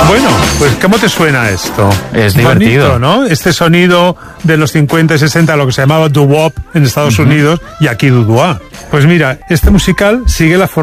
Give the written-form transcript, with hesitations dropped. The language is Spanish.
Bueno, pues ¿cómo te suena esto? Es divertido, bonito, ¿no? Este sonido de los 50 y 60, lo que se llamaba doo-wop en Estados Unidos, y aquí doo-wop. Pues mira, este musical sigue la